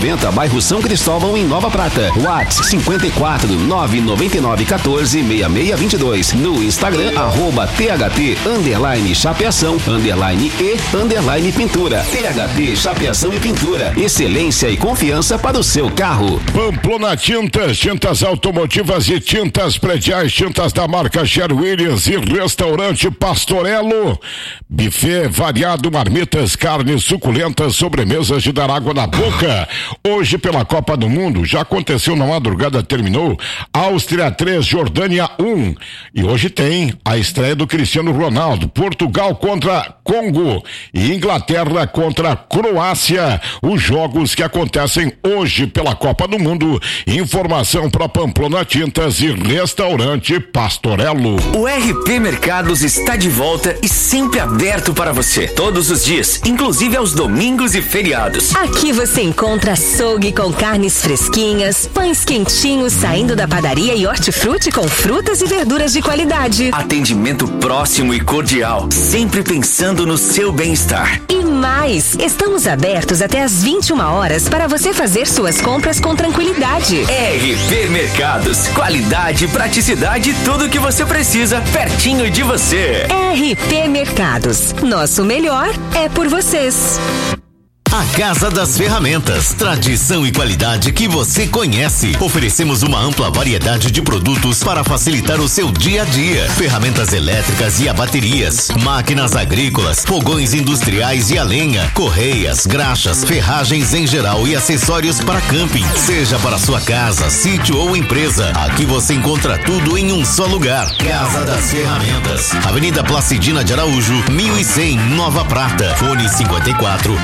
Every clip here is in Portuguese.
90, bairro São Cristóvão, em Nova Prata. WhatsApp 54 999 14 6622. No Instagram, @THT_chapeação _e_ pintura. THT Chapeação e Pintura. Excelência e confiança para o seu carro. Pamplona Tintas, tintas automotivas e tintas prediais, tintas da marca Sherwin Williams e restaurante Pastorello. Buffet variado, marmitas, carnes suculentas, sobremesas de dar água na boca. Hoje pela Copa do Mundo, já aconteceu na madrugada, terminou. Áustria 3, Jordânia 1. E hoje tem a estreia do Cristiano Ronaldo. Portugal contra Congo e Inglaterra contra Croácia. Os jogos que acontecem hoje pela Copa do Mundo. Informação para Pamplona Tintas e restaurante Pastorello. O RP Mercados está de volta e sempre aberto para você. Todos os dias, inclusive aos domingos e feriados. Aqui você encontra açougue com carnes fresquinhas, pães quentinhos saindo da padaria e hortifruti com frutas e verduras de qualidade. Atendimento próximo e cordial, sempre pensando no seu bem-estar. E mais, estamos abertos até às 21 horas para você fazer suas compras com tranquilidade. RP Mercados, qualidade, praticidade, tudo que você precisa, pertinho de você. RP Mercados, nosso melhor é por vocês. A Casa das Ferramentas, tradição e qualidade que você conhece. Oferecemos uma ampla variedade de produtos para facilitar o seu dia a dia. Ferramentas elétricas e a baterias, máquinas agrícolas, fogões industriais e a lenha, correias, graxas, ferragens em geral e acessórios para camping. Seja para sua casa, sítio ou empresa, aqui você encontra tudo em um só lugar. Casa das Ferramentas, Avenida Placidina de Araújo, 1100, Nova Prata. Fone 54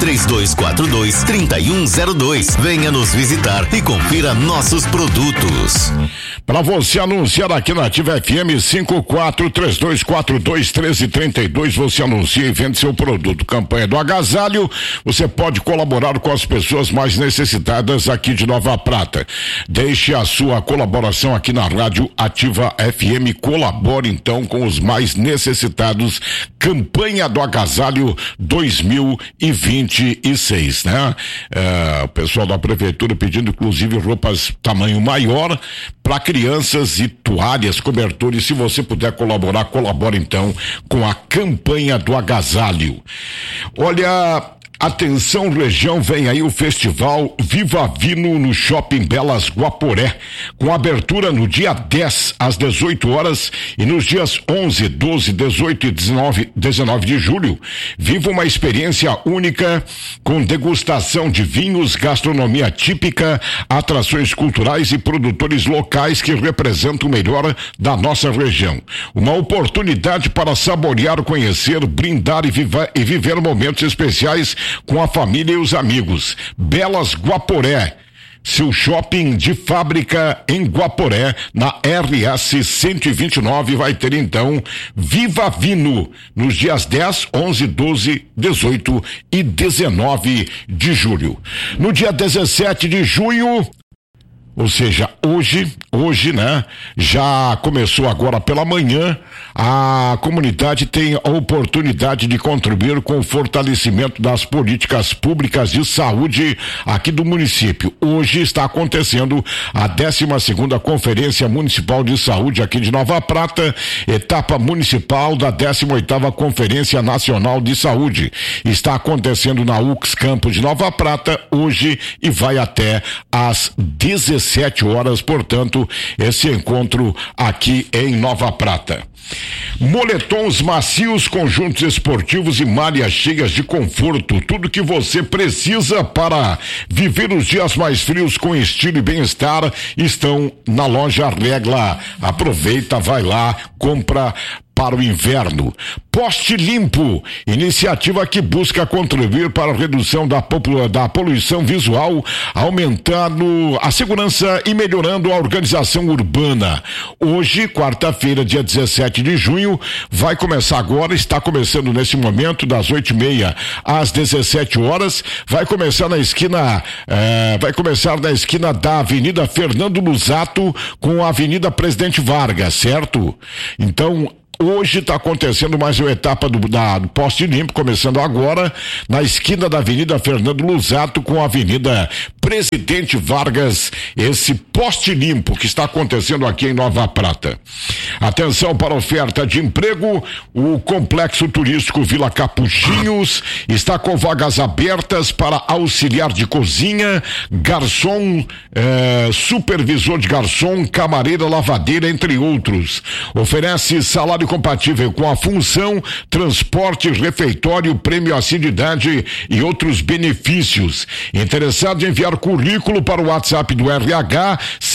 3242-3102. Venha nos visitar e confira nossos produtos. Para você anunciar aqui na Ativa FM 5432421332, você anuncia e vende seu produto. Campanha do agasalho, você pode colaborar com as pessoas mais necessitadas aqui de Nova Prata. Deixe a sua colaboração aqui na Rádio Ativa FM, colabore então com os mais necessitados. Campanha do agasalho 2026, né? O pessoal da prefeitura pedindo inclusive roupas tamanho maior para crianças e toalhas, cobertores. Se você puder colaborar, colabore então com a campanha do agasalho. Olha, atenção região, vem aí o festival Viva Vino no Shopping Belas Guaporé, com abertura no dia 10 às 18 horas e nos dias 11, 12, 18 e 19 de julho. Viva uma experiência única com degustação de vinhos, gastronomia típica, atrações culturais e produtores locais que representam o melhor da nossa região. Uma oportunidade para saborear, conhecer, brindar e viver momentos especiais com a família e os amigos. Belas Guaporé, seu shopping de fábrica em Guaporé, na RS 129, vai ter então Viva Vino nos dias 10, 11, 12, 18 e 19 de julho. No dia 17 de junho, ou seja, hoje, né? Já começou agora pela manhã, a comunidade tem a oportunidade de contribuir com o fortalecimento das políticas públicas de saúde aqui do município. Hoje está acontecendo a 12ª Conferência Municipal de Saúde aqui de Nova Prata, etapa municipal da 18ª Conferência Nacional de Saúde. Está acontecendo na UX Campos de Nova Prata hoje e vai até às 17 horas, portanto, esse encontro aqui em Nova Prata. Moletons macios, conjuntos esportivos e malhas cheias de conforto, tudo que você precisa para viver os dias mais frios com estilo e bem-estar estão na loja Regla. Aproveita, vai lá, compra para o inverno. Poste Limpo, iniciativa que busca contribuir para a redução da poluição visual, aumentando a segurança e melhorando a organização urbana. Hoje, quarta-feira, dia 17 de junho, vai começar agora, está começando nesse momento, das 8h30 às 17 horas, vai começar na esquina da Avenida Fernando Lusato com a Avenida Presidente Vargas, certo? Então, hoje está acontecendo mais uma etapa do Poste Limpo, começando agora na esquina da Avenida Fernando Lusato com a Avenida Presidente Vargas, esse Poste Limpo que está acontecendo aqui em Nova Prata. Atenção para a oferta de emprego, o Complexo Turístico Vila Capuchinhos está com vagas abertas para auxiliar de cozinha, garçom, supervisor de garçom, camareira, lavadeira, entre outros. Oferece salário compatível com a função, transporte, refeitório, prêmio assiduidade e outros benefícios. Interessado em enviar currículo para o WhatsApp do RH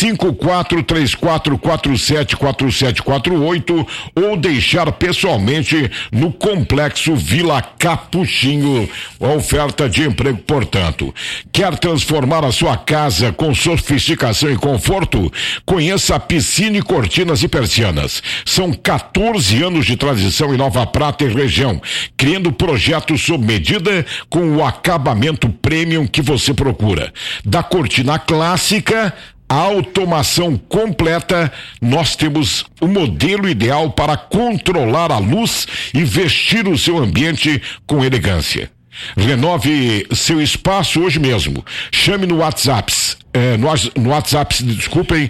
5434474748 ou deixar pessoalmente no Complexo Vila Capuchinho. A oferta de emprego, portanto. Quer transformar a sua casa com sofisticação e conforto? Conheça a Piscine Cortinas e Persianas. São 14 anos de tradição em Nova Prata e região, criando projetos sob medida com o acabamento premium que você procura. Da cortina clássica à automação completa, nós temos o modelo ideal para controlar a luz e vestir o seu ambiente com elegância. Renove seu espaço hoje mesmo. Chame no WhatsApp. No WhatsApp, desculpem,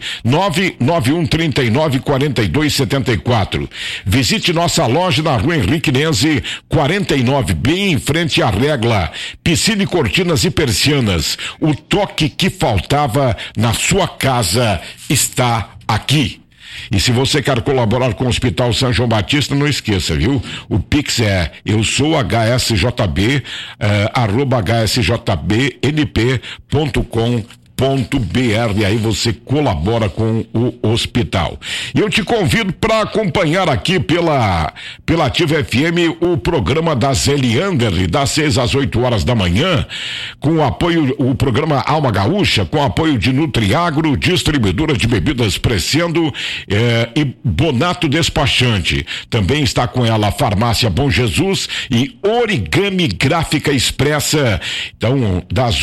991394274. Visite nossa loja na Rua Henrique Nense, 49, bem em frente à Regla. Piscine, cortinas e persianas. O toque que faltava na sua casa está aqui. E se você quer colaborar com o Hospital São João Batista, não esqueça, viu? O Pix é hsjb, hsjbnp.com.br, e aí você colabora com o hospital. E eu te convido para acompanhar aqui pela Ativa FM o programa da Zeliander, das 6 às 8 horas da manhã, com o programa Alma Gaúcha, com apoio de Nutriagro, distribuidora de bebidas Crescendo, e Bonato Despachante. Também está com ela a Farmácia Bom Jesus e Origami Gráfica Expressa. Então, das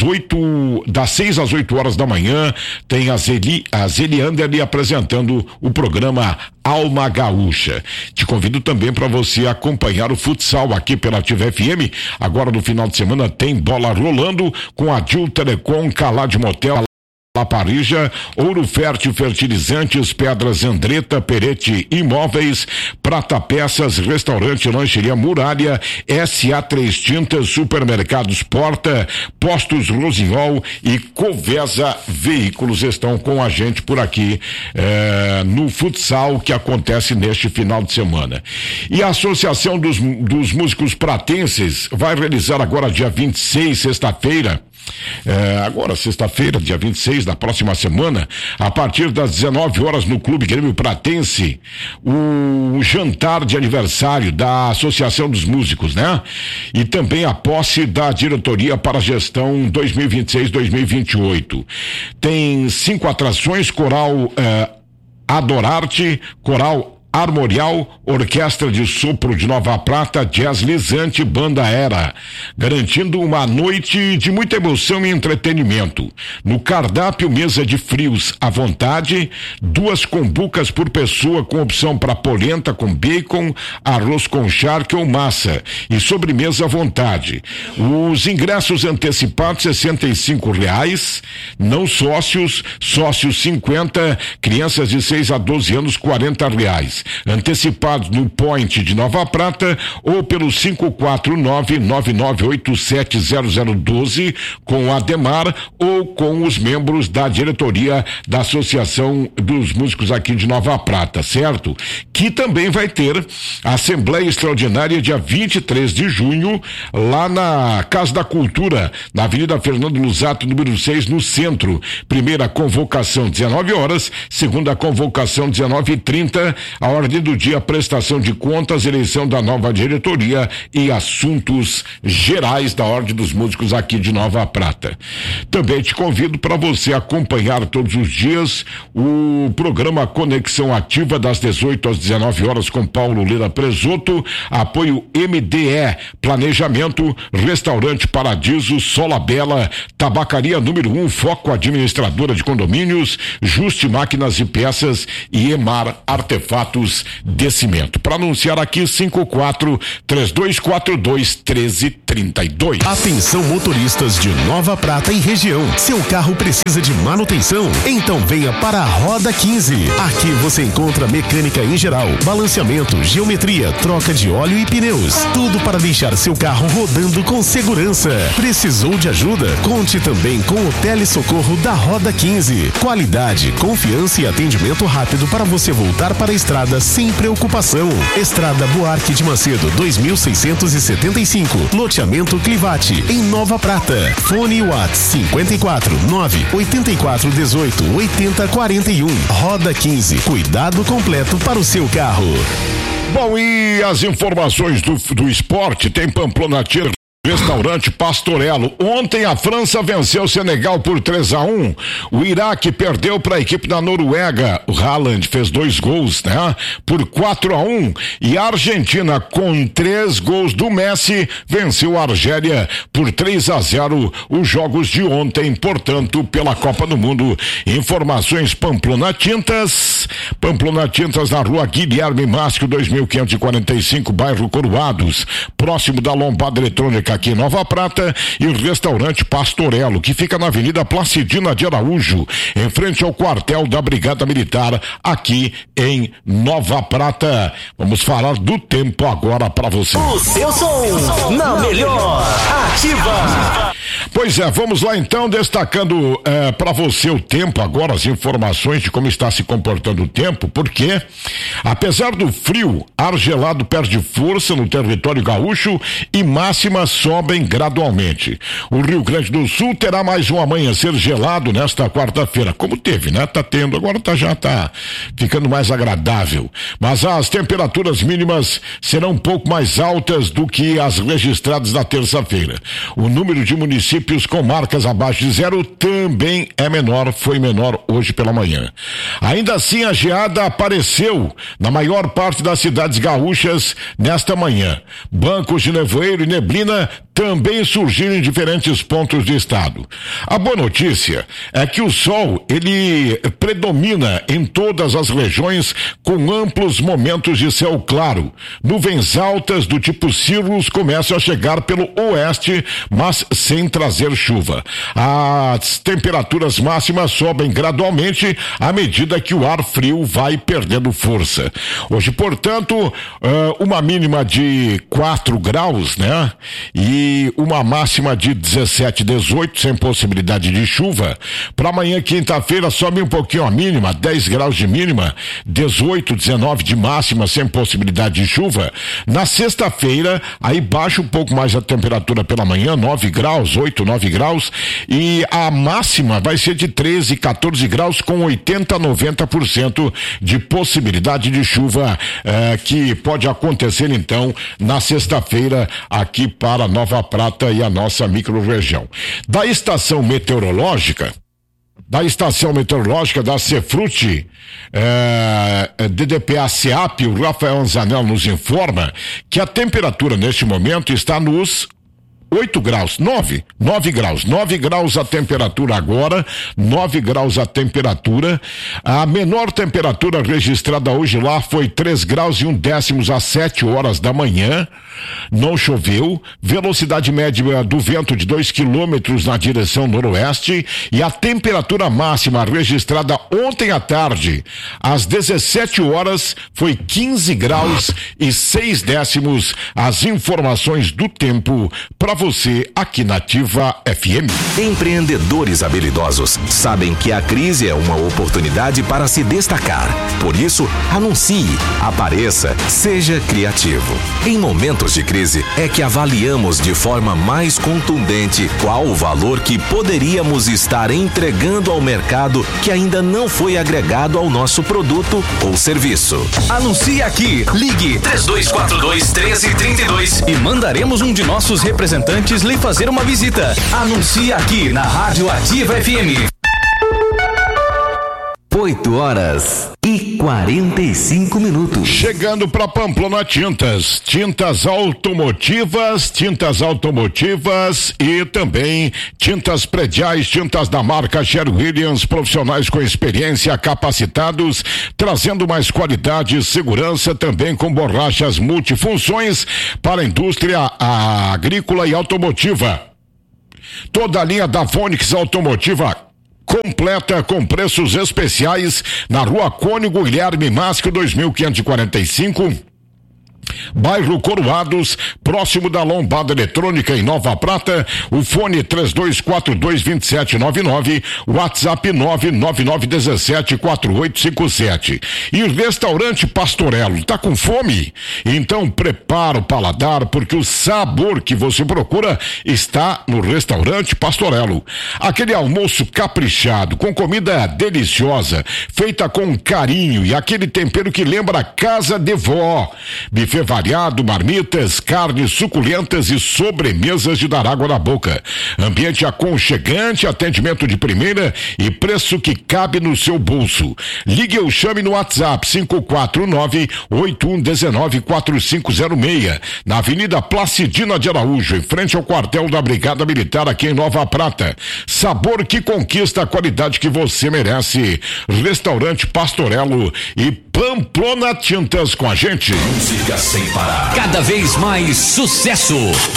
6 às 8 horas da manhã, tem a Zeliander ali apresentando o programa Alma Gaúcha. Te convido também para você acompanhar o futsal aqui pela Ativa FM. Agora no final de semana tem bola rolando com a Dil Telecom, Calade Motel, La Parija, Ouro Fértil Fertilizantes, Pedras Andretta, Perete Imóveis, Prata Peças, Restaurante Lancheria Muralha, SA3 Tintas, Supermercados Porta, Postos Rosinhol e Covesa Veículos estão com a gente por aqui no futsal que acontece neste final de semana. E a Associação dos Músicos Pratenses vai realizar agora dia 26, sexta-feira, agora sexta-feira, dia 26 da próxima semana, a partir das 19 horas no Clube Grêmio Pratense, o jantar de aniversário da Associação dos Músicos, né? E também a posse da diretoria para a gestão 2026-2028. Tem 5 atrações: Coral Adorarte, Coral Armorial, Orquestra de Sopro de Nova Prata, Jazz Lisante, Banda Era, garantindo uma noite de muita emoção e entretenimento. No cardápio, mesa de frios à vontade, 2 combucas por pessoa com opção para polenta com bacon, arroz com charque ou massa e sobremesa à vontade. Os ingressos antecipados R$65, não sócios 50, crianças de 6 a 12 anos R$40. Antecipados no Point de Nova Prata ou pelo 549-9987-0012 com o Ademar ou com os membros da diretoria da Associação dos Músicos aqui de Nova Prata, certo? Que também vai ter a Assembleia Extraordinária dia 23 de junho lá na Casa da Cultura, na Avenida Fernando Lusato, número 6, no centro. Primeira convocação 19 horas, segunda convocação 19h30, a ordem do dia, prestação de contas, eleição da nova diretoria e assuntos gerais da Ordem dos Músicos aqui de Nova Prata. Também te convido para você acompanhar todos os dias o programa Conexão Ativa das 18 às 19 horas com Paulo Lira Presoto, apoio MDE, Planejamento, Restaurante Paradiso, Sola Bela, Tabacaria número 1, Foco Administradora de Condomínios, Juste Máquinas e Peças e Emar Artefatos Sacos de Cimento. Para anunciar aqui, 54-3242-1332. Atenção, motoristas de Nova Prata e região. Seu carro precisa de manutenção? Então venha para a Roda 15. Aqui você encontra mecânica em geral, balanceamento, geometria, troca de óleo e pneus. Tudo para deixar seu carro rodando com segurança. Precisou de ajuda? Conte também com o Telesocorro da Roda 15. Qualidade, confiança e atendimento rápido para você voltar para a estrada sem preocupação. Estrada Buarque de Macedo, 2675. Loteamento Clivati, em Nova Prata. Fone WhatsApp 54-9-8418-8041. Roda 15. Cuidado completo para o seu carro. Bom, e as informações do esporte tem Pamplona Tira. Restaurante Pastorello. Ontem a França venceu o Senegal por 3-1. O Iraque perdeu para a equipe da Noruega. O Haaland fez 2 gols, né? Por 4-1. E a Argentina, com 3 gols do Messi, venceu a Argélia por 3-0 os jogos de ontem, portanto, pela Copa do Mundo. Informações Pamplona Tintas. Pamplona Tintas na rua Guilherme Máscio, 2545, bairro Coroados, próximo da Lombada Eletrônica aqui em Nova Prata, e o restaurante Pastorello, que fica na Avenida Placidina de Araújo, em frente ao quartel da Brigada Militar, aqui em Nova Prata. Vamos falar do tempo agora para você. O seu som na melhor Ativa. Pois é, vamos lá então, destacando para você o tempo agora, as informações de como está se comportando o tempo, porque apesar do frio, ar gelado perde força no território gaúcho e máximas sobem gradualmente. O Rio Grande do Sul terá mais um amanhecer gelado nesta quarta-feira, como teve, né? Tá tendo, agora já tá ficando mais agradável. Mas as temperaturas mínimas serão um pouco mais altas do que as registradas na terça-feira. O número de municípios com marcas abaixo de 0 também é menor, foi menor hoje pela manhã. Ainda assim, a geada apareceu na maior parte das cidades gaúchas nesta manhã. Bancos de nevoeiro e neblina também surgiram em diferentes pontos do estado. A boa notícia é que o sol, ele predomina em todas as regiões com amplos momentos de céu claro. Nuvens altas do tipo cirrus começam a chegar pelo oeste, mas sem trazer chuva. As temperaturas máximas sobem gradualmente à medida que o ar frio vai perdendo força. Hoje, portanto, uma mínima de 4 graus, né? E uma máxima de 17, 18, sem possibilidade de chuva. Para amanhã, quinta-feira, sobe um pouquinho a mínima, 10 graus de mínima, 18, 19 de máxima, sem possibilidade de chuva. Na sexta-feira, aí baixa um pouco mais a temperatura pela manhã, 9 graus, 8, 9 graus, e a máxima vai ser de 13, 14 graus, com 80, 90% de possibilidade de chuva, que pode acontecer então na sexta-feira aqui para Nova Prata e a nossa microrregião. Da estação meteorológica da Cefrute, DDPA-CEAP, o Rafael Anzanel nos informa que a temperatura neste momento está nos 8 graus, 9 graus a temperatura agora, 9 graus a temperatura. A menor temperatura registrada hoje lá foi 3 graus e 1/10 às 7 horas da manhã. Não choveu. Velocidade média do vento de 2 quilômetros na direção noroeste, e a temperatura máxima registrada ontem à tarde, às 17 horas, foi 15 graus e 6/10. As informações do tempo para você aqui na Ativa FM. Empreendedores habilidosos sabem que a crise é uma oportunidade para se destacar. Por isso, anuncie, apareça, seja criativo. Em momentos de crise é que avaliamos de forma mais contundente qual o valor que poderíamos estar entregando ao mercado que ainda não foi agregado ao nosso produto ou serviço. Anuncie aqui. Ligue 3242-1332 e mandaremos um de nossos representantes lhe fazer uma visita. Anuncie aqui na Rádio Ativa FM. 8h45. Chegando para Pamplona Tintas automotivas e também tintas prediais, tintas da marca Sherwin-Williams, profissionais com experiência, capacitados, trazendo mais qualidade e segurança, também com borrachas multifunções para a indústria agrícola e automotiva. Toda a linha da Fônix Automotiva completa com preços especiais na Rua Cônigo Guilherme Masco 2545, bairro Coroados, próximo da Lombada Eletrônica em Nova Prata. O fone 3242-2799, WhatsApp 999174857. E restaurante Pastorello, tá com fome? Então prepara o paladar, porque o sabor que você procura está no restaurante Pastorello. Aquele almoço caprichado, com comida deliciosa, feita com carinho e aquele tempero que lembra casa de vó. Buffet variado, marmitas, carnes suculentas e sobremesas de dar água na boca. Ambiente aconchegante, atendimento de primeira e preço que cabe no seu bolso. Ligue ou chame no WhatsApp 549-8119-4506, na Avenida Placidina de Araújo, em frente ao quartel da Brigada Militar aqui em Nova Prata. Sabor que conquista a qualidade que você merece. Restaurante Pastorello e Pamplona Tintas com a gente. Música sem parar. Cada vez mais sucesso.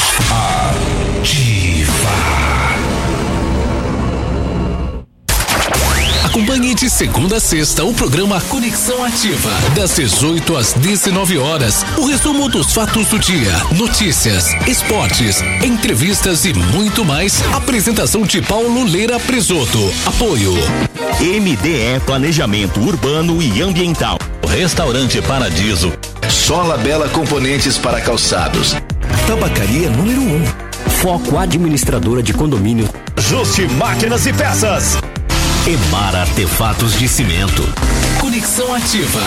Acompanhe de segunda a sexta o programa Conexão Ativa, das 18 às 19 horas. O resumo dos fatos do dia, notícias, esportes, entrevistas e muito mais. Apresentação de Paulo Leira Presoto. Apoio MDE Planejamento Urbano e Ambiental. Restaurante Paradiso. Sola Bela Componentes para Calçados. Tabacaria número 1. Foco Administradora de Condomínio. Juste Máquinas e Peças. Emar Artefatos de Cimento. Conexão Ativa.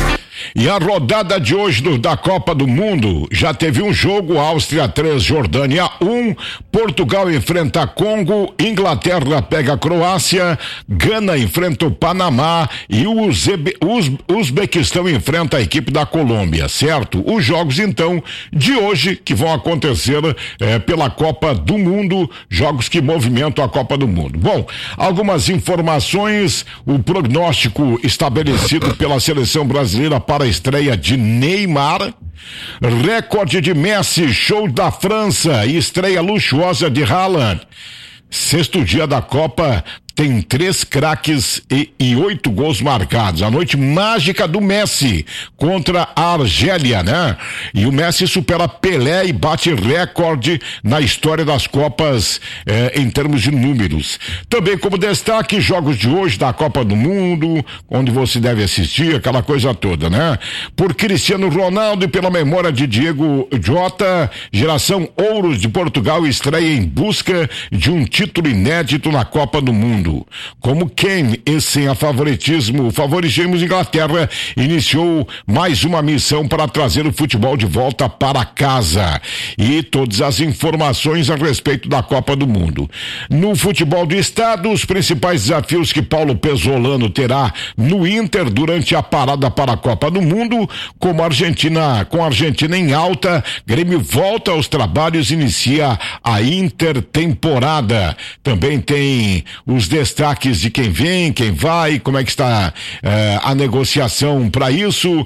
E a rodada de hoje da Copa do Mundo já teve um jogo: Áustria 3, Jordânia 1, Portugal enfrenta Congo, Inglaterra pega a Croácia, Gana enfrenta o Panamá e o Uzbequistão enfrenta a equipe da Colômbia, certo? Os jogos então de hoje que vão acontecer pela Copa do Mundo, jogos que movimentam a Copa do Mundo. Bom, algumas informações: o prognóstico estabelecido pela seleção brasileira para a estreia de Neymar, recorde de Messi, show da França e estreia luxuosa de Haaland. Sexto dia da Copa, tem 3 craques e 8 gols marcados. A noite mágica do Messi contra a Argélia, né? E o Messi supera Pelé e bate recorde na história das Copas em termos de números. Também como destaque, jogos de hoje da Copa do Mundo, onde você deve assistir, aquela coisa toda, né? Por Cristiano Ronaldo e pela memória de Diego Jota, geração Ouros de Portugal estreia em busca de um título inédito na Copa do Mundo. Como Kane e sem favorecemos Inglaterra, iniciou mais uma missão para trazer o futebol de volta para casa. E todas as informações a respeito da Copa do Mundo. No futebol do estado, os principais desafios que Paulo Pezzolano terá no Inter durante a parada para a Copa do Mundo, com a Argentina em alta, Grêmio volta aos trabalhos, inicia a intertemporada. Também tem os destaques de quem vem, quem vai, como é que está a negociação para isso.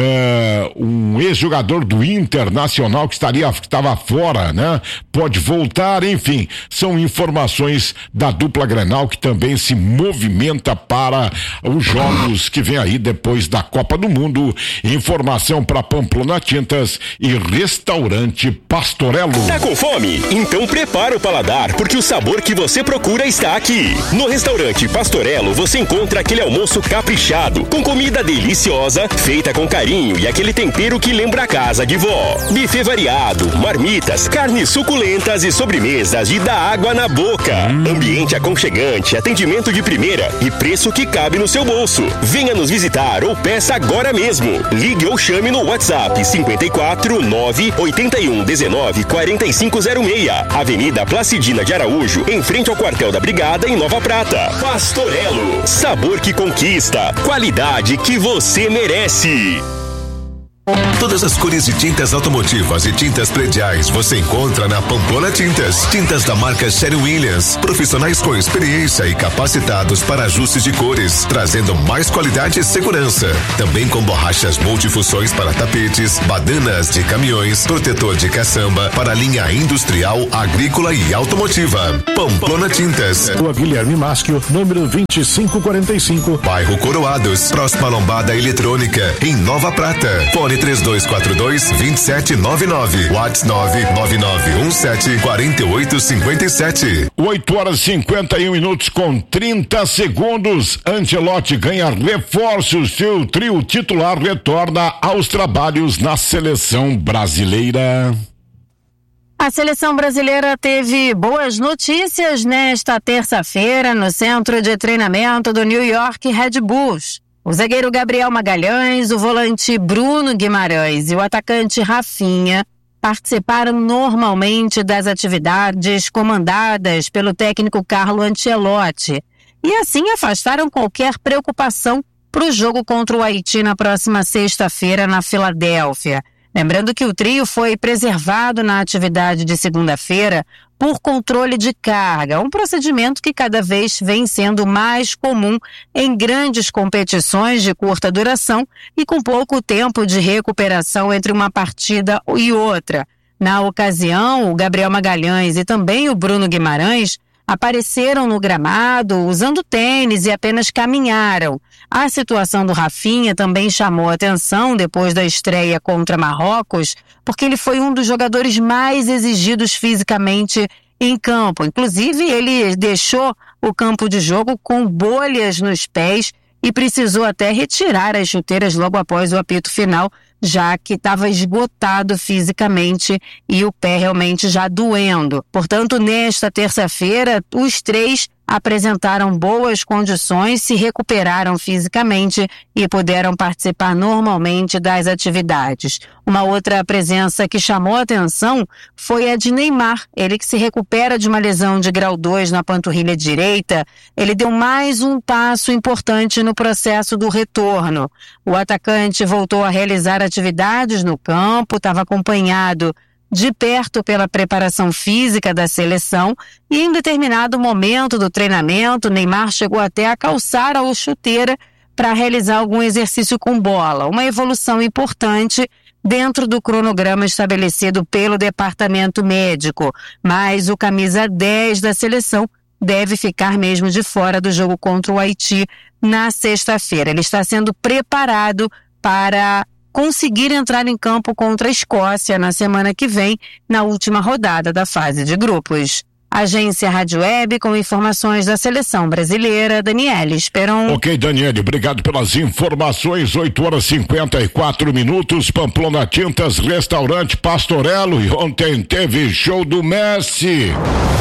Um ex-jogador do Internacional que estava fora, né? Pode voltar, enfim, são informações da dupla Grenal que também se movimenta para os jogos que vem aí depois da Copa do Mundo. Informação para Pamplona Tintas e Restaurante Pastorello. Tá com fome? Então prepara o paladar, porque o sabor que você procura está aqui. No Restaurante Pastorello você encontra aquele almoço caprichado, com comida deliciosa, feita com carinho e aquele tempero que lembra a casa de vó. Buffet variado, marmitas, carnes suculentas e sobremesas de dar água na boca. Ambiente aconchegante, atendimento de primeira e preço que cabe no seu bolso. Venha nos visitar ou peça agora mesmo. Ligue ou chame no WhatsApp 54 981 19 4506. Avenida Placidina de Araújo, em frente ao quartel da Brigada em Nova Nova Prata. Pastorello, sabor que conquista, qualidade que você merece. Todas as cores de tintas automotivas e tintas prediais você encontra na Pamplona Tintas. Tintas da marca Sherwin-Williams. Profissionais com experiência e capacitados para ajustes de cores, trazendo mais qualidade e segurança. Também com borrachas multifunções para tapetes, badanas de caminhões, protetor de caçamba para linha industrial, agrícola e automotiva. Pamplona Tintas. Rua Guilherme Maschio, número 2545. Bairro Coroados, próxima à Lombada Eletrônica, em Nova Prata. Fone 3242-2799. WhatsApp 999174857. 8h51 com 30 segundos. Ancelotti ganha reforços. Seu trio titular retorna aos trabalhos na seleção brasileira. A seleção brasileira teve boas notícias nesta terça-feira no centro de treinamento do New York Red Bulls. O zagueiro Gabriel Magalhães, o volante Bruno Guimarães e o atacante Rafinha participaram normalmente das atividades comandadas pelo técnico Carlo Ancelotti e assim afastaram qualquer preocupação para o jogo contra o Haiti na próxima sexta-feira na Filadélfia. Lembrando que o trio foi preservado na atividade de segunda-feira por controle de carga, um procedimento que cada vez vem sendo mais comum em grandes competições de curta duração e com pouco tempo de recuperação entre uma partida e outra. Na ocasião, o Gabriel Magalhães e também o Bruno Guimarães apareceram no gramado usando tênis e apenas caminharam. A situação do Rafinha também chamou atenção depois da estreia contra Marrocos, porque ele foi um dos jogadores mais exigidos fisicamente em campo. Inclusive, ele deixou o campo de jogo com bolhas nos pés e precisou até retirar as chuteiras logo após o apito final, já que estava esgotado fisicamente e o pé realmente já doendo. Portanto, nesta terça-feira, os três apresentaram boas condições, se recuperaram fisicamente e puderam participar normalmente das atividades. Uma outra presença que chamou a atenção foi a de Neymar. Ele que se recupera de uma lesão de grau 2 na panturrilha direita, ele deu mais um passo importante no processo do retorno. O atacante voltou a realizar atividades no campo, estava acompanhado de perto pela preparação física da seleção e em determinado momento do treinamento, Neymar chegou até a calçar a chuteira para realizar algum exercício com bola, uma evolução importante dentro do cronograma estabelecido pelo departamento médico, mas o camisa 10 da seleção deve ficar mesmo de fora do jogo contra o Haiti na sexta-feira. Ele está sendo preparado para conseguir entrar em campo contra a Escócia na semana que vem, na última rodada da fase de grupos. Agência Rádio Web com informações da seleção brasileira, Daniele Esperon. Ok, Daniele, obrigado pelas informações. 8h54, Pamplona Tintas, Restaurante Pastorello, e ontem teve show do Messi.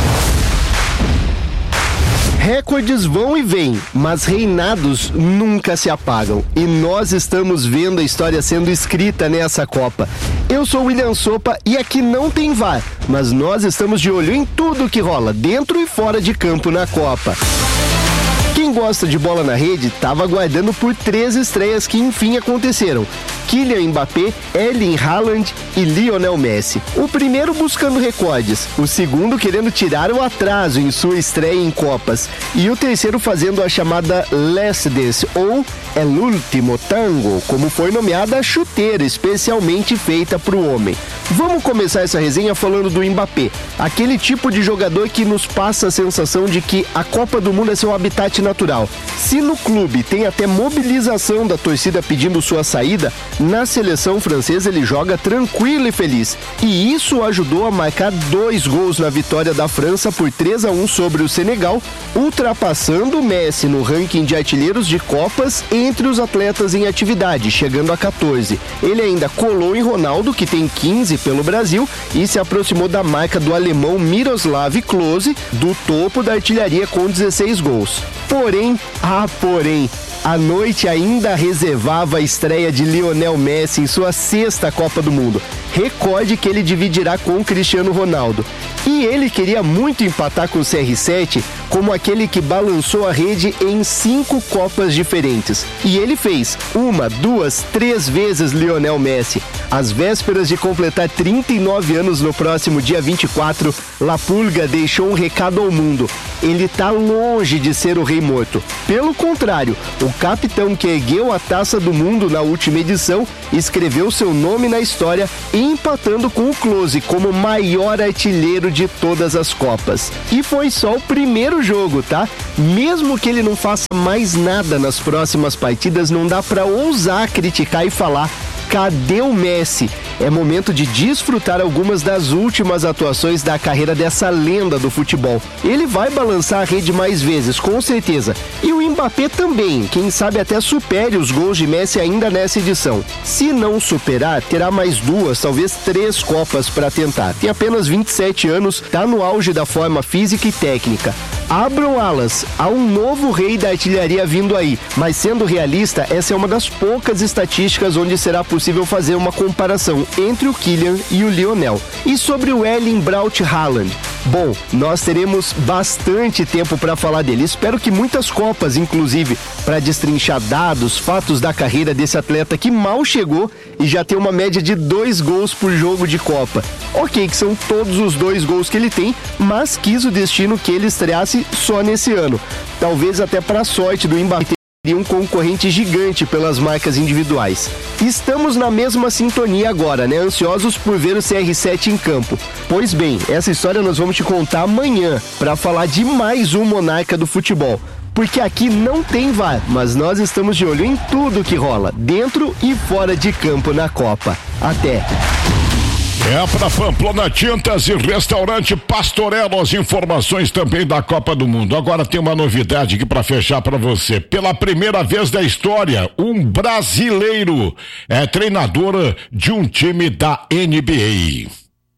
Recordes vão e vêm, mas reinados nunca se apagam. E nós estamos vendo a história sendo escrita nessa Copa. Eu sou o William Sopa e aqui não tem VAR, mas nós estamos de olho em tudo que rola, dentro e fora de campo na Copa. Quem gosta de bola na rede estava aguardando por 3 estreias que enfim aconteceram. Kylian Mbappé, Erling Haaland e Lionel Messi. O primeiro buscando recordes, o segundo querendo tirar o atraso em sua estreia em Copas e o terceiro fazendo a chamada Last Dance ou El Último Tango, como foi nomeada a chuteira especialmente feita para o homem. Vamos começar essa resenha falando do Mbappé, aquele tipo de jogador que nos passa a sensação de que a Copa do Mundo é seu habitat natural. Se no clube tem até mobilização da torcida pedindo sua saída, na seleção francesa ele joga tranquilo e feliz. E isso ajudou a marcar 2 gols na vitória da França por 3-1 sobre o Senegal, ultrapassando o Messi no ranking de artilheiros de Copas entre os atletas em atividade, chegando a 14. Ele ainda colou em Ronaldo, que tem 15 pelo Brasil, e se aproximou da marca do alemão Miroslav Klose, do topo da artilharia com 16 gols. Porém, a noite ainda reservava a estreia de Lionel Messi em sua 6ª Copa do Mundo. recorde que ele dividirá com o Cristiano Ronaldo. E ele queria muito empatar com o CR7 como aquele que balançou a rede em 5 Copas diferentes. E ele fez 1, 2, 3 vezes Lionel Messi. Às vésperas de completar 39 anos no próximo dia 24, La Pulga deixou um recado ao mundo. Ele tá longe de ser o rei morto. Pelo contrário, o capitão que ergueu a taça do mundo na última edição escreveu seu nome na história, empatando com o Klose como maior artilheiro de todas as Copas. E foi só o primeiro jogo, tá? Mesmo que ele não faça mais nada nas próximas partidas, não dá pra ousar criticar e falar: cadê o Messi? É momento de desfrutar algumas das últimas atuações da carreira dessa lenda do futebol. Ele vai balançar a rede mais vezes, com certeza. E o Mbappé também, quem sabe até supere os gols de Messi ainda nessa edição. Se não superar, terá mais 2, talvez 3 Copas para tentar. Tem apenas 27 anos, tá no auge da forma física e técnica. Abram alas, há um novo rei da artilharia vindo aí, mas sendo realista, essa é uma das poucas estatísticas onde será possível fazer uma comparação entre o Kylian e o Lionel. E sobre o Erling Braut Haaland? Bom, nós teremos bastante tempo para falar dele. Espero que muitas Copas, inclusive, para destrinchar dados, fatos da carreira desse atleta que mal chegou e já tem uma média de 2 gols por jogo de Copa. Ok, que são todos os 2 gols que ele tem, mas quis o destino que ele estreasse só nesse ano. Talvez até para a sorte do Mbappé, um concorrente gigante pelas marcas individuais. Estamos na mesma sintonia agora, né? Ansiosos por ver o CR7 em campo. Pois bem, essa história nós vamos te contar amanhã para falar de mais um monarca do futebol. Porque aqui não tem VAR, mas nós estamos de olho em tudo que rola, dentro e fora de campo na Copa. Até! É para Pamplona Tintas e Restaurante Pastorello, as informações também da Copa do Mundo. Agora tem uma novidade aqui para fechar para você. Pela primeira vez da história, um brasileiro é treinador de um time da NBA.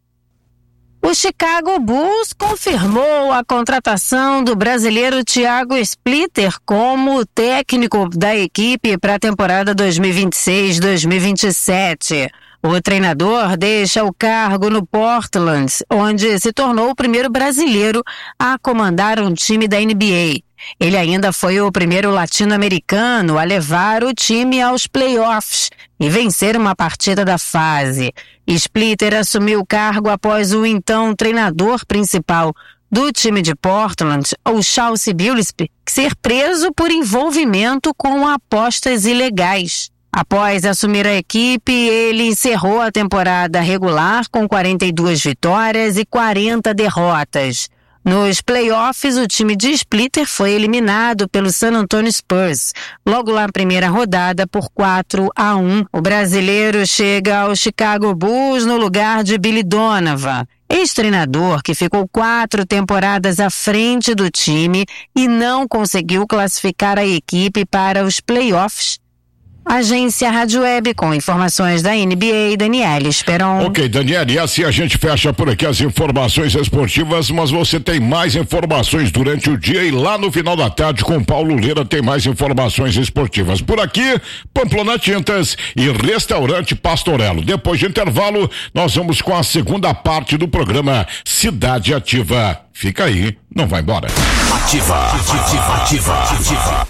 O Chicago Bulls confirmou a contratação do brasileiro Thiago Splitter como técnico da equipe para a temporada 2026-2027. O treinador deixa o cargo no Portland, onde se tornou o primeiro brasileiro a comandar um time da NBA. Ele ainda foi o primeiro latino-americano a levar o time aos playoffs e vencer uma partida da fase. Splitter assumiu o cargo após o então treinador principal do time de Portland, o Chauncey Billups, ser preso por envolvimento com apostas ilegais. Após assumir a equipe, ele encerrou a temporada regular com 42 vitórias e 40 derrotas. Nos playoffs, o time de Splitter foi eliminado pelo San Antonio Spurs, logo na primeira rodada por 4-1. O brasileiro chega ao Chicago Bulls no lugar de Billy Donovan, ex-treinador que ficou 4 temporadas à frente do time e não conseguiu classificar a equipe para os playoffs. Agência Rádio Web, com informações da NBA, Daniela Esperon. Ok, Daniela, e assim a gente fecha por aqui as informações esportivas, mas você tem mais informações durante o dia e lá no final da tarde com Paulo Lira tem mais informações esportivas. Por aqui, Pamplona Tintas e Restaurante Pastorello. Depois de intervalo, nós vamos com a segunda parte do programa Cidade Ativa. Fica aí, não vai embora. Ativa.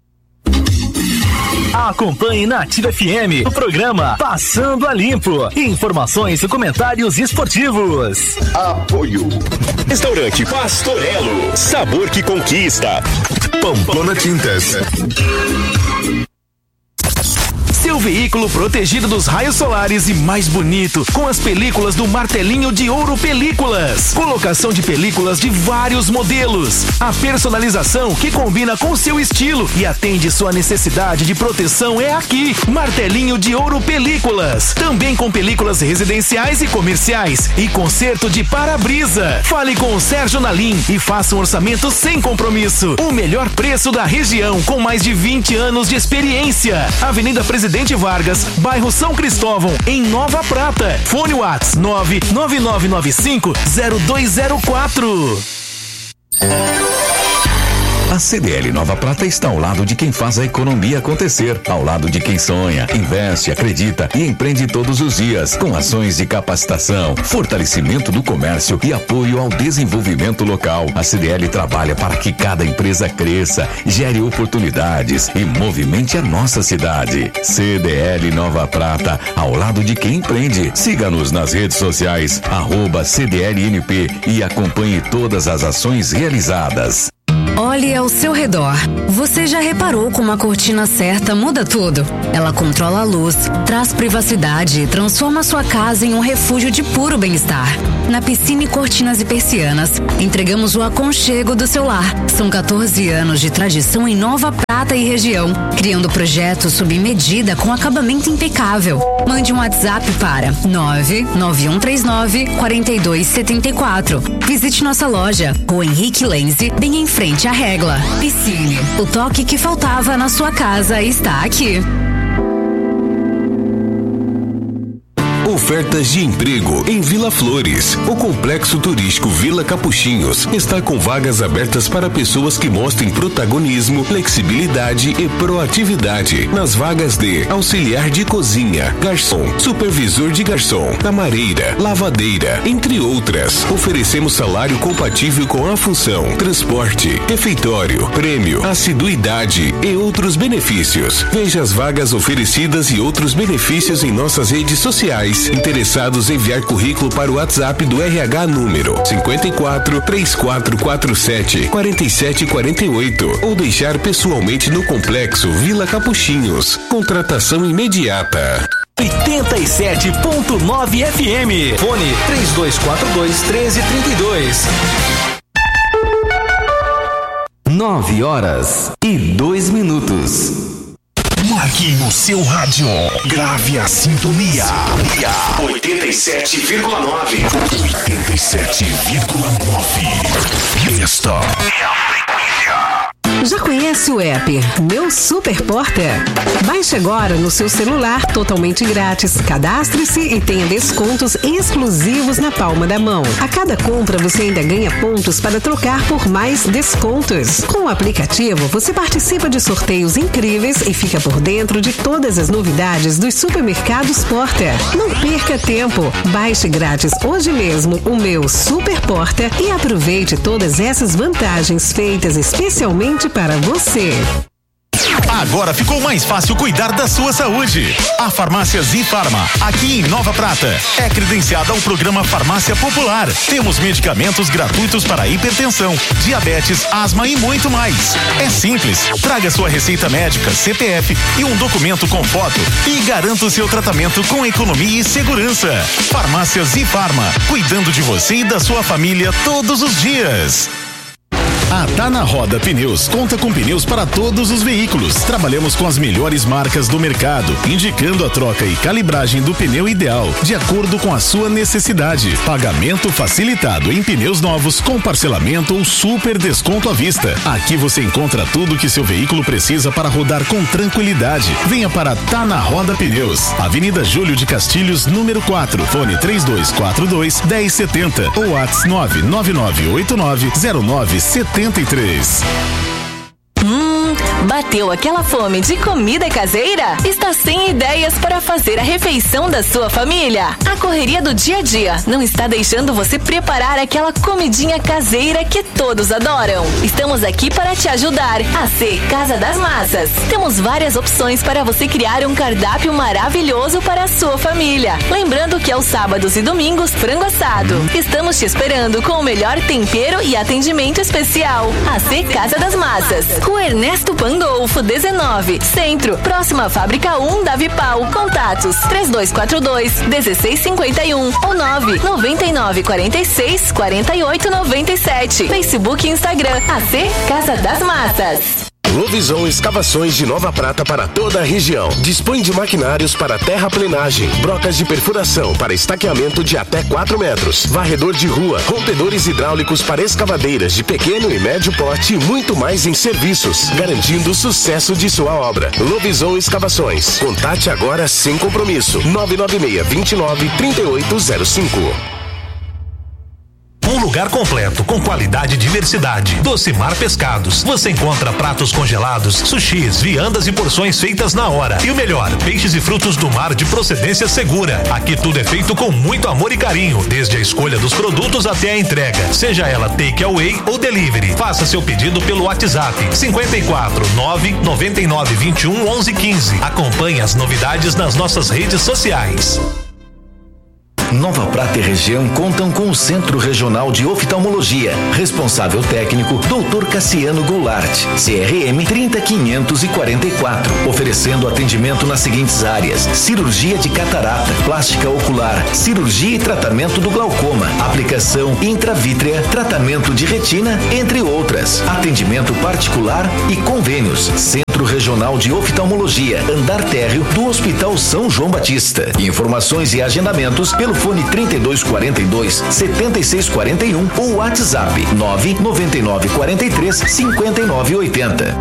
Acompanhe na Ativa FM o programa Passando a Limpo. Informações e comentários esportivos. Apoio. Restaurante Pastorello. Sabor que conquista. Pamplona Tintas. Seu veículo protegido dos raios solares e mais bonito, com as películas do Martelinho de Ouro Películas. Colocação de películas de vários modelos. A personalização que combina com seu estilo e atende sua necessidade de proteção é aqui. Martelinho de Ouro Películas. Também com películas residenciais e comerciais e conserto de para-brisa. Fale com o Sérgio Nalim e faça um orçamento sem compromisso. O melhor preço da região com mais de 20 anos de experiência. Avenida Presidente Vargas, bairro São Cristóvão, em Nova Prata. Fone WhatsApp 99995-0204. A CDL Nova Prata está ao lado de quem faz a economia acontecer, ao lado de quem sonha, investe, acredita e empreende todos os dias, com ações de capacitação, fortalecimento do comércio e apoio ao desenvolvimento local. A CDL trabalha para que cada empresa cresça, gere oportunidades e movimente a nossa cidade. CDL Nova Prata, ao lado de quem empreende. Siga-nos nas redes sociais, @CDLNP e acompanhe todas as ações realizadas. Olhe ao seu redor. Você já reparou como a cortina certa muda tudo? Ela controla a luz, traz privacidade e transforma sua casa em um refúgio de puro bem-estar. Na Piscine Cortinas e Persianas, entregamos o aconchego do seu lar. São 14 anos de tradição em Nova Prata e região, criando projetos sob medida com acabamento impecável. Mande um WhatsApp para 99139-4274. Visite nossa loja, Rua Henrique Lenze, bem em frente à Regla. Piscine, o toque que faltava na sua casa está aqui. Ofertas de emprego em Vila Flores. O Complexo Turístico Vila Capuchinhos está com vagas abertas para pessoas que mostrem protagonismo, flexibilidade e proatividade. Nas vagas de auxiliar de cozinha, garçom, supervisor de garçom, camareira, lavadeira, entre outras. Oferecemos salário compatível com a função, transporte, refeitório, prêmio, assiduidade e outros benefícios. Veja as vagas oferecidas e outros benefícios em nossas redes sociais. Interessados, enviar currículo para o WhatsApp do RH número 54 3447 4748 ou deixar pessoalmente no Complexo Vila Capuchinhos. Contratação imediata. 87.9 FM. Fone 3242-1332. 9h02. Marque no seu rádio. Grave a sintonia. 87,9. 87,9. Esta é a frequência. Já conhece o app Meu Super Porter? Baixe agora no seu celular, totalmente grátis. Cadastre-se e tenha descontos exclusivos na palma da mão. A cada compra você ainda ganha pontos para trocar por mais descontos. Com o aplicativo, você participa de sorteios incríveis e fica por dentro de todas as novidades dos supermercados Porter. Não perca tempo. Baixe grátis hoje mesmo o Meu Super Porter e aproveite todas essas vantagens feitas especialmente para você. Agora ficou mais fácil cuidar da sua saúde. A Farmácia Zifarma, aqui em Nova Prata, é credenciada ao programa Farmácia Popular. Temos medicamentos gratuitos para hipertensão, diabetes, asma e muito mais. É simples. Traga sua receita médica, CPF e um documento com foto e garanta o seu tratamento com economia e segurança. Farmácia Zifarma, cuidando de você e da sua família todos os dias. A Tá na Roda Pneus conta com pneus para todos os veículos. Trabalhamos com as melhores marcas do mercado, indicando a troca e calibragem do pneu ideal, de acordo com a sua necessidade. Pagamento facilitado em pneus novos, com parcelamento ou super desconto à vista. Aqui você encontra tudo que seu veículo precisa para rodar com tranquilidade. Venha para Tá na Roda Pneus, Avenida Júlio de Castilhos, número 4, fone 3242-1070 ou WhatsApp 999890973. Bateu aquela fome de comida caseira? Está sem ideias para fazer a refeição da sua família? A correria do dia a dia não está deixando você preparar aquela comidinha caseira que todos adoram. Estamos aqui para te ajudar. A C Casa das Massas. Temos várias opções para você criar um cardápio maravilhoso para a sua família. Lembrando que aos sábados e domingos, frango assado. Estamos te esperando com o melhor tempero e atendimento especial. A C Casa das Massas. Rua Ernesto Pandolfo 19, Centro, próxima à Fábrica 1 da Vipal. Contatos 3242-1651 ou 99946-4897. Facebook e Instagram, AC Casa das Massas. Lovisão Escavações de Nova Prata para toda a região. Dispõe de maquinários para terraplenagem, brocas de perfuração para estaqueamento de até 4 metros, varredor de rua, rompedores hidráulicos para escavadeiras de pequeno e médio porte e muito mais em serviços, garantindo o sucesso de sua obra. Lovisão Escavações. Contate agora sem compromisso. 996-29-3805. Um lugar completo, com qualidade e diversidade. Docimar Pescados. Você encontra pratos congelados, sushis, viandas e porções feitas na hora. E o melhor, peixes e frutos do mar de procedência segura. Aqui tudo é feito com muito amor e carinho, desde a escolha dos produtos até a entrega. Seja ela take away ou delivery. Faça seu pedido pelo WhatsApp 54 999 21 11 15. Acompanhe as novidades nas nossas redes sociais. Nova Prata e região contam com o Centro Regional de Oftalmologia. Responsável técnico, Dr. Cassiano Goulart, CRM 30544. Oferecendo atendimento nas seguintes áreas: cirurgia de catarata, plástica ocular, cirurgia e tratamento do glaucoma, aplicação intravítrea, tratamento de retina, entre outras. Atendimento particular e convênios. Centro Regional de Oftalmologia, andar térreo do Hospital São João Batista. Informações e agendamentos pelo fone 3242-7641 ou WhatsApp 99943-5980.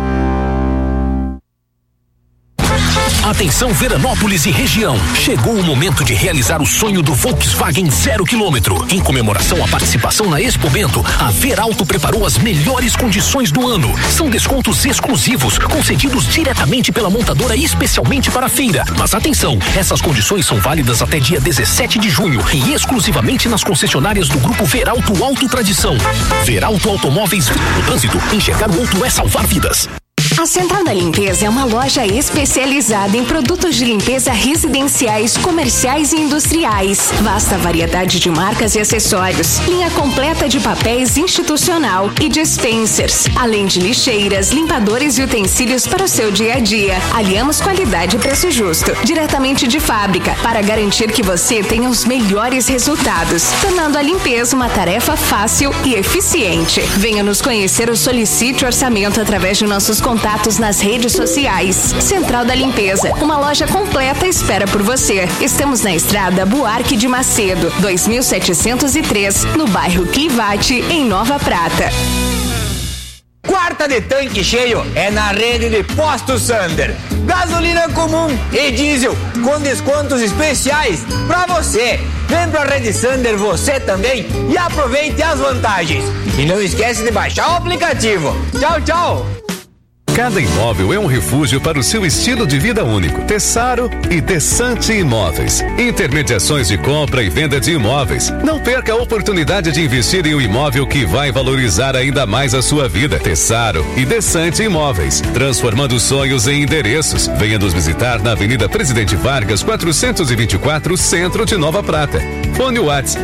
Atenção Veranópolis e região. Chegou o momento de realizar o sonho do Volkswagen 0 km. Em comemoração à participação na Expo Bento, a Veralto preparou as melhores condições do ano. São descontos exclusivos, concedidos diretamente pela montadora especialmente para a feira. Mas atenção, essas condições são válidas até dia 17 de junho e exclusivamente nas concessionárias do Grupo Veralto Auto Tradição. Veralto Automóveis, no trânsito, enxergar o outro é salvar vidas. A Central da Limpeza é uma loja especializada em produtos de limpeza residenciais, comerciais e industriais. Vasta variedade de marcas e acessórios. Linha completa de papéis institucional e dispensers. Além de lixeiras, limpadores e utensílios para o seu dia a dia. Aliamos qualidade e preço justo. Diretamente de fábrica, para garantir que você tenha os melhores resultados. Tornando a limpeza uma tarefa fácil e eficiente. Venha nos conhecer ou solicite orçamento através de nossos contatos nas redes sociais. Central da Limpeza, uma loja completa espera por você. Estamos na estrada Buarque de Macedo, 2703, no bairro Clivate, em Nova Prata. Quarta de tanque cheio é na rede de Postos Sander. Gasolina comum e diesel com descontos especiais pra você. Vem pra Rede Sander você também e aproveite as vantagens. E não esquece de baixar o aplicativo. Tchau, tchau! Cada imóvel é um refúgio para o seu estilo de vida único. Tessaro e Desante Imóveis. Intermediações de compra e venda de imóveis. Não perca a oportunidade de investir em um imóvel que vai valorizar ainda mais a sua vida. Tessaro e Desante Imóveis. Transformando sonhos em endereços. Venha nos visitar na Avenida Presidente Vargas, 424, Centro de Nova Prata. Fone WhatsApp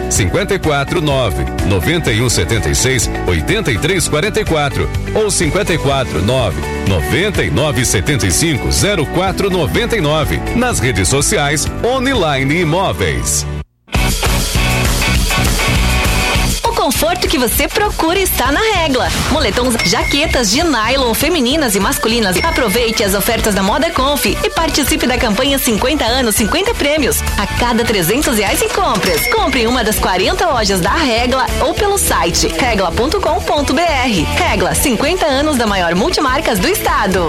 549-9176-8344 ou 549-9975-0499. Nas redes sociais, Online Imóveis. O conforto que você procura está na Regla. Moletons, jaquetas de nylon femininas e masculinas. Aproveite as ofertas da Moda Conf e participe da campanha 50 anos, 50 prêmios. A cada R$300 em compras. Compre em uma das 40 lojas da Regla ou pelo site regla.com.br. Regla, 50 anos da maior multimarcas do estado.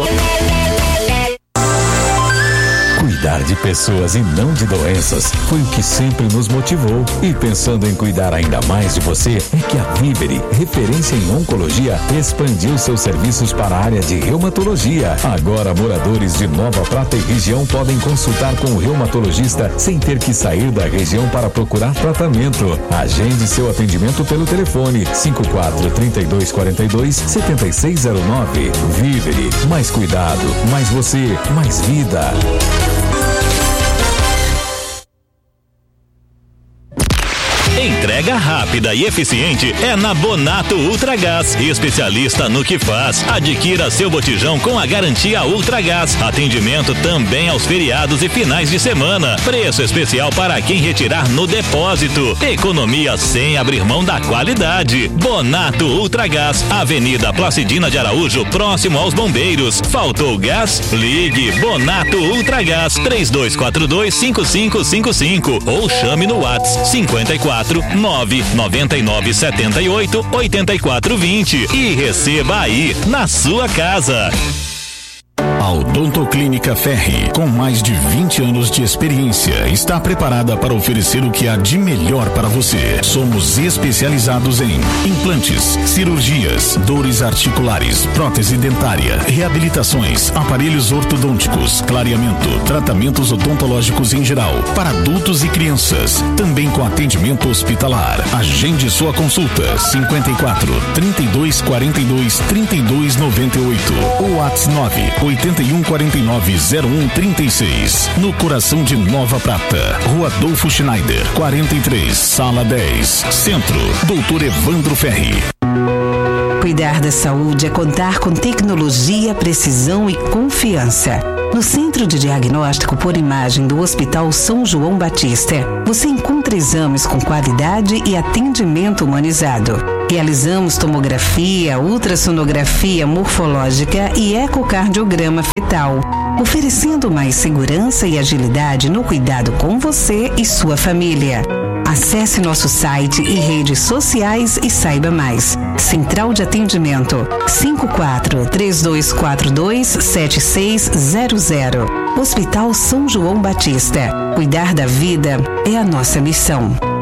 Cuidar de pessoas e não de doenças foi o que sempre nos motivou. E pensando em cuidar ainda mais de você, é que a Vivere, referência em oncologia, expandiu seus serviços para a área de reumatologia. Agora, moradores de Nova Prata e região podem consultar com o reumatologista sem ter que sair da região para procurar tratamento. Agende seu atendimento pelo telefone 54-3242-7609. Vivere, mais cuidado, mais você, mais vida. Entrega rápida e eficiente é na Bonato Ultragás, especialista no que faz. Adquira seu botijão com a garantia Ultragás. Atendimento também aos feriados e finais de semana. Preço especial para quem retirar no depósito. Economia sem abrir mão da qualidade. Bonato Ultragás, Avenida Placidina de Araújo, próximo aos Bombeiros. Faltou gás? Ligue Bonato Ultragás 3242-5555 ou chame no WhatsApp 54-99978-8420 e receba aí na sua casa. A A Odontoclínica Ferri, com mais de 20 anos de experiência, está preparada para oferecer o que há de melhor para você. Somos especializados em implantes, cirurgias, dores articulares, prótese dentária, reabilitações, aparelhos ortodônticos, clareamento, tratamentos odontológicos em geral, para adultos e crianças, também com atendimento hospitalar. Agende sua consulta 54 32 42 32 98 ou WhatsApp 9 81 49 01 36, no coração de Nova Prata, Rua Adolfo Schneider 43, Sala 10, Centro, Dr. Evandro Ferri. Cuidar da saúde é contar com tecnologia, precisão e confiança. No Centro de Diagnóstico por Imagem do Hospital São João Batista, você encontra exames com qualidade e atendimento humanizado. Realizamos tomografia, ultrassonografia morfológica e ecocardiograma fetal, oferecendo mais segurança e agilidade no cuidado com você e sua família. Acesse nosso site e redes sociais e saiba mais. Central de Atendimento 54-3242-7600. Hospital São João Batista. Cuidar da vida é a nossa missão.